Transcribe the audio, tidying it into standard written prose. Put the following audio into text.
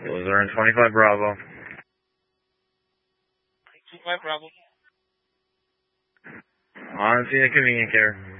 Those are in 25 Bravo. 25 Bravo. On scene of convenient care.